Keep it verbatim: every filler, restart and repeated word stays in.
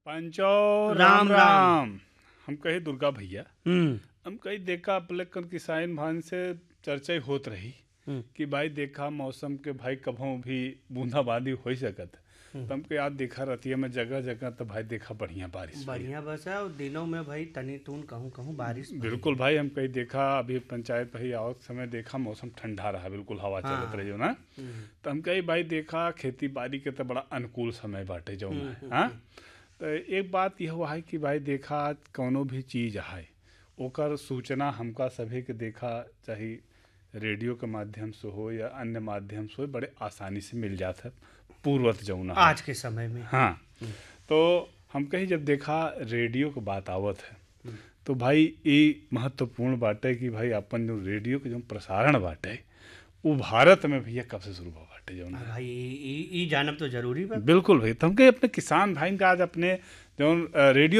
पंचो राम राम राम। हम कही दुर्गा भैया, हम्म हम कही देखा अपलेकन किसान भान से चर्चा होत रही हम्म, कि भाई देखा मौसम के भाई कभों भी बूंदाबांदी हो सकत। हम्म। तो हमको याद देखा रतिया में जगह जगह तो भाई देखा बढ़िया बारिश हुई। बढ़िया बस है और दिनों में भाई तनी तून कहूँ कहूँ बारिश भई बिल्कुल है। भाई, हम कहीं देखा अभी पंचायत भाई आवत समय देखा मौसम ठंडा रहा, बिल्कुल हवा हाँ चलत रही हो ना। हम्म, तो हम कही भाई देखा खेती बाड़ी के तो बड़ा अनुकूल समय बाटे जो हम्म, है हम्म, हाँ। हम्म, तो एक बात यह हुआ है कि भाई देखा आज कौनो भी चीज़ है ओकर सूचना हमका सभी के देखा चाहे रेडियो के माध्यम से हो या अन्य माध्यम से हो बड़े आसानी से मिल जाता है पूर्वत जौना है। आज के समय में हाँ, हम्म, तो हम कहीं जब देखा रेडियो के बात आवत है हम्म, तो भाई ये महत्वपूर्ण बाटे कि भाई अपन जो रेडियो के जो प्रसारण बाटे वो भारत में भैया कब से शुरू हुआ बाटे जो हाँ है। भाई ई ई- ई जानब तो जरूरी बा। बिल्कुल भाई, तो हम कहे अपने किसान भाई का आज अपने जो रेडियो